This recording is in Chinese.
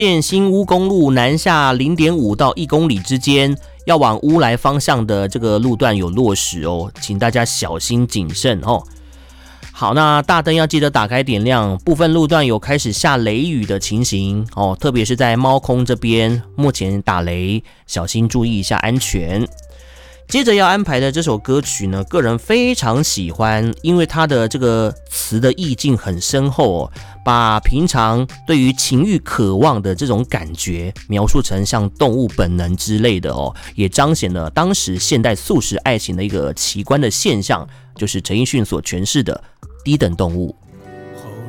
线新乌公路南下0.5到1公里之间，要往乌来方向的这个路段有落石哦，请大家小心谨慎哦。好，那大灯要记得打开点亮，部分路段有开始下雷雨的情形哦，特别是在猫空这边，目前打雷，小心注意一下安全。接着要安排的这首歌曲呢，个人非常喜欢，因为它的这个词的意境很深厚哦，把平常对于情欲渴望的这种感觉描述成像动物本能之类的哦，也彰显了当时现代速食爱情的一个奇观的现象，就是陈奕迅所诠释的低等动物。